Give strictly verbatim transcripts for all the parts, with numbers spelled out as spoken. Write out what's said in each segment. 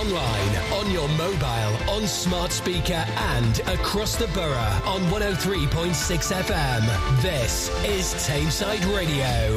online, on your mobile, on smart speaker and across the borough on one oh three point six F M. This is Tameside Radio.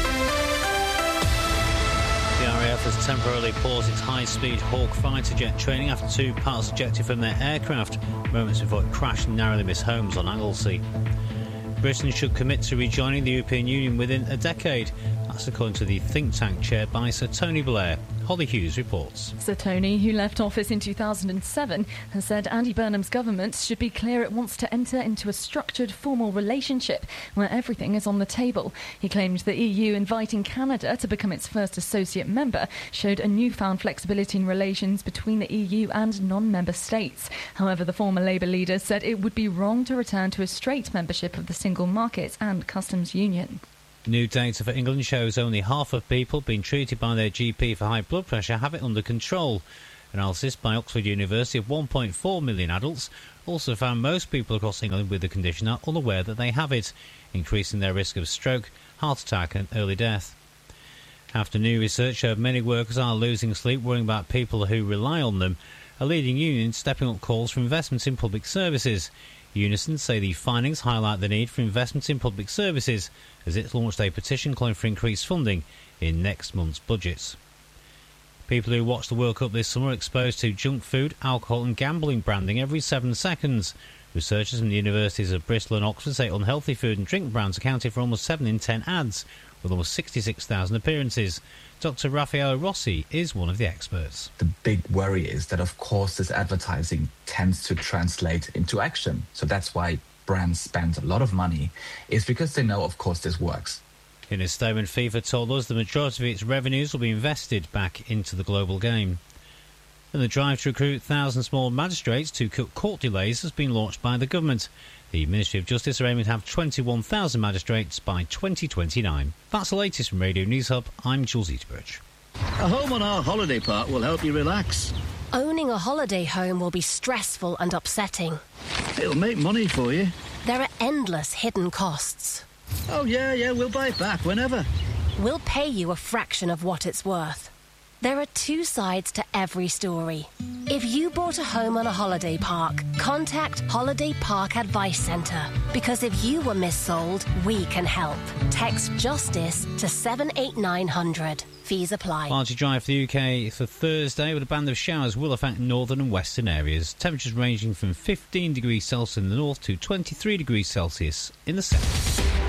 The R A F has temporarily paused its high-speed Hawk fighter jet training after two pilots ejected from their aircraft moments before it crashed and narrowly missed homes on Anglesey. Britain should commit to rejoining the European Union within a decade. That's according to the think tank chaired by Sir Tony Blair. Holly Hughes reports. Sir Tony, who left office in two thousand seven, has said Andy Burnham's government should be clear it wants to enter into a structured, formal relationship where everything is on the table. He claimed the E U inviting Canada to become its first associate member showed a newfound flexibility in relations between the E U and non-member states. However, the former Labour leader said it would be wrong to return to a straight membership of the single market and customs union. New data for England shows only half of people being treated by their G P for high blood pressure have it under control. Analysis by Oxford University of one point four million adults also found most people across England with the condition are unaware that they have it, increasing their risk of stroke, heart attack and early death. After new research showed many workers are losing sleep worrying about people who rely on them, a leading union stepping up calls for investments in public services. Unison say the findings highlight the need for investments in public services as it's launched a petition calling for increased funding in next month's budgets. People who watch the World Cup this summer are exposed to junk food, alcohol and gambling branding every seven seconds. Researchers from the universities of Bristol and Oxford say unhealthy food and drink brands accounted for almost seven in ten ads, with almost sixty-six thousand appearances. Doctor Raffaele Rossi is one of the experts. The big worry is that, of course, this advertising tends to translate into action. So that's why brands spend a lot of money, is because they know, of course, this works. In a statement, FIFA told us the majority of its revenues will be invested back into the global game. And the drive to recruit thousands more magistrates to cut court delays has been launched by the government. The Ministry of Justice are aiming to have twenty-one thousand magistrates by twenty twenty-nine. That's the latest from Radio News Hub. I'm Jules Eaterbridge. A home on our holiday park will help you relax. Owning a holiday home will be stressful and upsetting. It'll make money for you. There are endless hidden costs. Oh, yeah, yeah, we'll buy it back whenever. We'll pay you a fraction of what it's worth. There are two sides to every story. If you bought a home on a holiday park, contact Holiday Park Advice Centre. Because if you were missold, we can help. Text JUSTICE to seven eight nine hundred. Fees apply. Party drive for the U K for Thursday with a band of showers will affect northern and western areas. Temperatures ranging from fifteen degrees Celsius in the north to twenty-three degrees Celsius in the south.